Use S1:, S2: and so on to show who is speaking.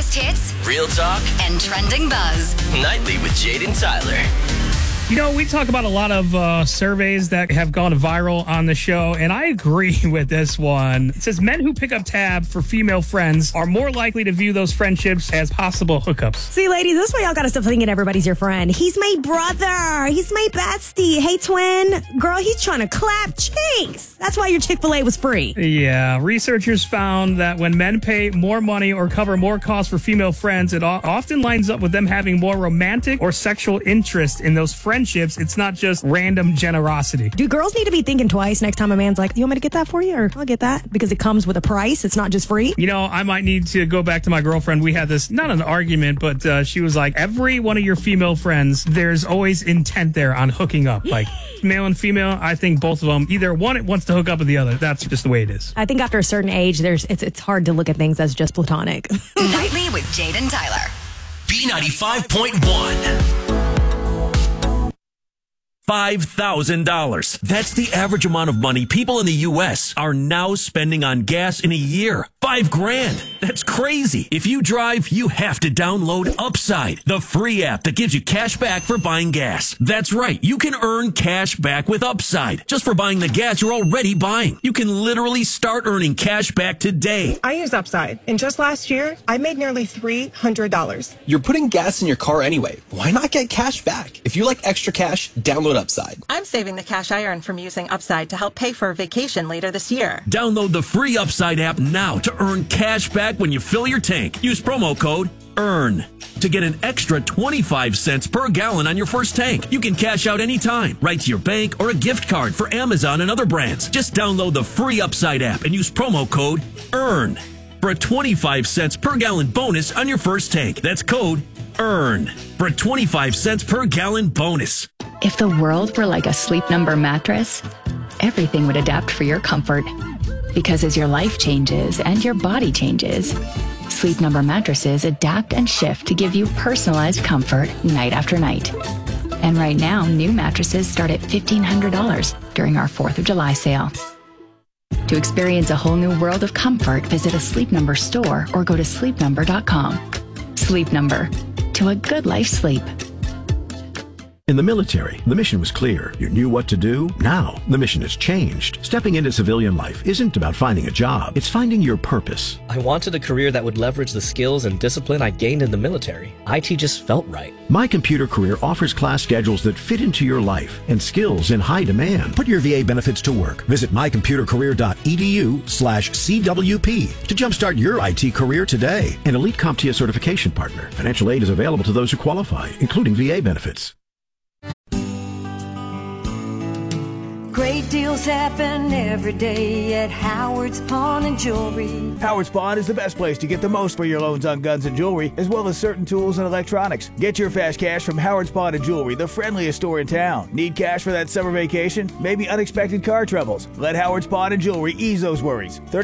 S1: biggest hits,
S2: real talk,
S1: and trending buzz.
S2: nightly with Jade and Tyler.
S3: You know, we talk about a lot of surveys that have gone viral on the show, and I agree with this one. It says men who pick up tab for female friends are more likely to view those friendships as possible hookups.
S4: See, ladies, this is why y'all gotta stop thinking everybody's your friend. He's my brother. He's my bestie. Hey, twin. Girl, he's trying to clap cheeks. That's why your Chick-fil-A was free.
S3: Yeah, researchers found that when men pay more money or cover more costs for female friends, it often lines up with them having more romantic or sexual interest in those friendships. It's not just random generosity.
S4: Do girls need to be thinking twice next time a man's like, you want me to get that for you? Or I'll get that because it comes with a price. It's not just free.
S3: You know, I might need to go back to my girlfriend. We had this, not an argument, but she was like, every one of your female friends, there's always intent there on hooking up. Like male and female, I think both of them, either one wants to hook up with the other. That's just the way it is.
S4: I think after a certain age, it's hard to look at things as just platonic.
S1: Nightly with Jade and Tyler.
S2: B95.1. $5,000. That's the average amount of money people in the U.S. are now spending on gas in a year. $5,000. That's crazy. If you drive, you have to download Upside, the free app that gives you cash back for buying gas. That's right. You can earn cash back with Upside just for buying the gas you're already buying. You can literally start earning cash back today.
S5: I use Upside, and just last year, I made nearly $300.
S6: You're putting gas in your car anyway. Why not get cash back? If you like extra cash, download Upside.
S7: I'm saving the cash I earn from using Upside to help pay for a vacation later this year.
S2: Download the free Upside app now to earn cash back when you fill your tank. Use promo code EARN to get an extra 25 cents per gallon on your first tank. You can cash out anytime, right to your bank or a gift card for Amazon and other brands. Just download the free Upside app and use promo code EARN for a 25 cents per gallon bonus on your first tank. That's code EARN for a 25 cents per gallon bonus.
S8: If the world were like a Sleep Number mattress, everything would adapt for your comfort. Because as your life changes and your body changes, Sleep Number mattresses adapt and shift to give you personalized comfort night after night. And right now, new mattresses start at $1,500 during our 4th of July sale. To experience a whole new world of comfort, visit a Sleep Number store or go to sleepnumber.com. Sleep Number. To a good life sleep.
S9: In the military, the mission was clear. You knew what to do. Now, the mission has changed. Stepping into civilian life isn't about finding a job. It's finding your purpose.
S10: I wanted a career that would leverage the skills and discipline I gained in the military. IT just felt right.
S9: My Computer Career offers class schedules that fit into your life and skills in high demand. Put your VA benefits to work. Visit mycomputercareer.edu/CWP to jumpstart your IT career today. An Elite CompTIA certification partner. Financial aid is available to those who qualify, including VA benefits.
S11: Great deals happen every day at Howard's Pawn and Jewelry.
S12: Howard's Pawn is the best place to get the most for your loans on guns and jewelry, as well as certain tools and electronics. Get your fast cash from Howard's Pawn and Jewelry, the friendliest store in town. Need cash for that summer vacation? Maybe unexpected car troubles? Let Howard's Pawn and Jewelry ease those worries.